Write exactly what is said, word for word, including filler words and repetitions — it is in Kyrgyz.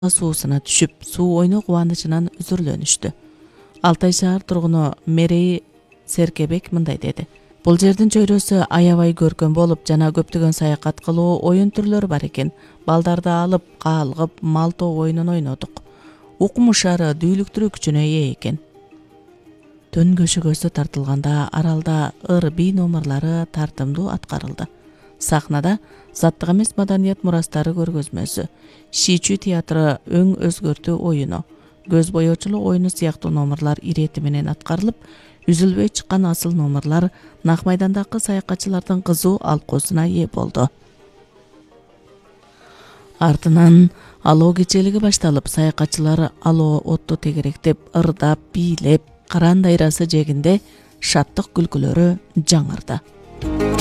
суусуна түшүп, суу ойноо кубанычынан үзүрлөнүштү. Алтай шаар тургуну Мерей Серкебек мындай деди. Бул жердин чөйрөсү аябай көркөм болуп, жана көптөгөн саякат кылуу оюн түрлөрү бар экен. Балдарды алып, каалгып, мал тоо оюнун ойнодук. Укмуш-ары дүүлүктүрүү күчүнө ээ экен. Төн көшөгөсү тартылганда аралда ыр би номурлары тартымдуу аткарылды. Сахнада заттык эмес маданият мурастары көргөзмөсү, Шичүү театры өң өзгөртүү оюну, көз боечулук оюну сыяктуу номурлар ирети менен аткарылып, үзүлбөй чыккан асыл номурлар Нак майдандагы саякатчылардын кызуу алкоосуна ээ болду. Артынан алоо кечелиги башталып, саякатчылар алоо отту тегеректеп, ырдап, бийлеп, Каран дайрасы жээгинде шаттык күлкүлөрү жаңырды.